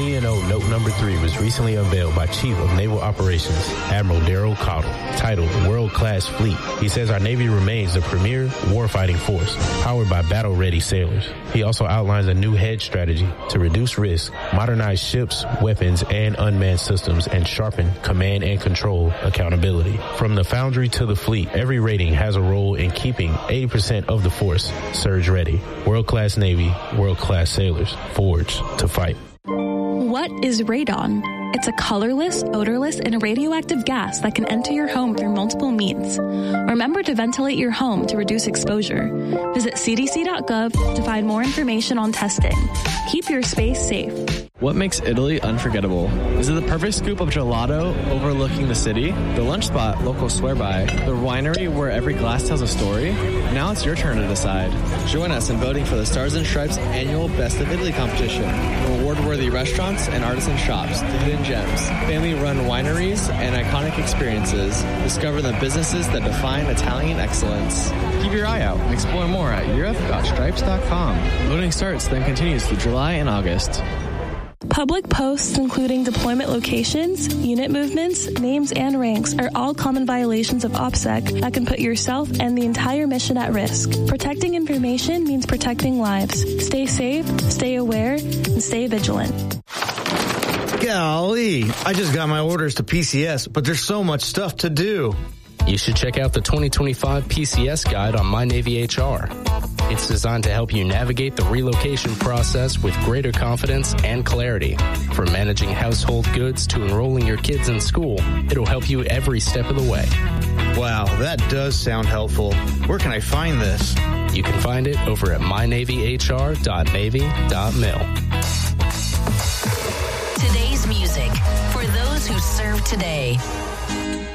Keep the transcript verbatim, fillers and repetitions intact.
C N O Note Number three was recently unveiled by Chief of Naval Operations, Admiral Daryl Cottle, titled World Class Fleet. He says our Navy remains the premier warfighting force, powered by battle-ready sailors. He also outlines a new hedge strategy to reduce risk, modernize ships, weapons, and unmanned systems, and sharpen command and control accountability. From the foundry to the fleet, every rating has a role in keeping eighty percent of the force surge ready. World-class Navy, world-class sailors, forged to fight. What is radon? It's a colorless, odorless, and radioactive gas that can enter your home through multiple means. Remember to ventilate your home to reduce exposure. Visit c d c dot gov to find more information on testing. Keep your space safe. What makes Italy unforgettable? Is it the perfect scoop of gelato overlooking the city? The lunch spot locals swear by? The winery where every glass tells a story? Now it's your turn to decide. Join us in voting for the Stars and Stripes annual Best of Italy competition. From award-worthy restaurants and artisan shops to hidden gems, family-run wineries, and iconic experiences. Discover the businesses that define Italian excellence. Keep your eye out and explore more at europe dot stripes dot com. Voting starts, then continues through July and August. Public posts including deployment locations, unit movements, names, and ranks are all common violations of OPSEC that can put yourself and the entire mission at risk. Protecting information means protecting lives. Stay safe, stay aware, and stay vigilant. Golly, I just got my orders to P C S, but there's so much stuff to do. You should check out the twenty twenty-five P C S guide on My Navy H R. It's designed to help you navigate the relocation process with greater confidence and clarity. From managing household goods to enrolling your kids in school, it'll help you every step of the way. Wow, that does sound helpful. Where can I find this? You can find it over at my navy h r dot navy dot mil. Today's music for those who serve today.